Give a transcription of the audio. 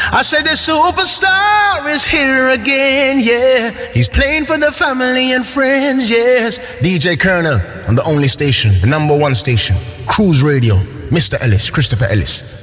I said the superstar is here again, yeah. He's playing for the family and friends, yes. DJ Colonel on the only station, the number one station, Cruise Radio, Mr. Ellis, Christopher Ellis.